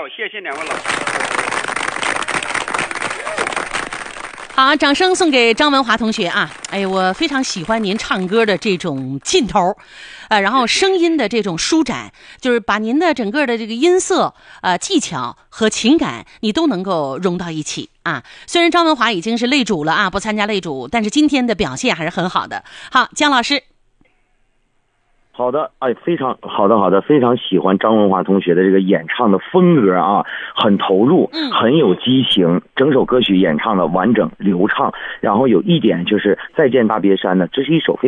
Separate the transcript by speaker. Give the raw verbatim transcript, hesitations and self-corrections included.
Speaker 1: 好，谢谢两位老师。
Speaker 2: 好，掌声送给张文华同学啊！哎，我非常喜欢您唱歌的这种劲头，呃，然后声音的这种舒展，就是把您的整个的这个音色、呃技巧和情感，你都能够融到一起啊。虽然张文华已经是擂主了啊，不参加擂主，但是今天的表现还是很好的。好，姜老师。
Speaker 3: 好的，哎，非常好的，好的，非常喜欢张文华同学的这个演唱的风格啊，很投入，很有激情，整首歌曲演唱的完整流畅。然后有一点就是《再见大别山》呢，这是一首非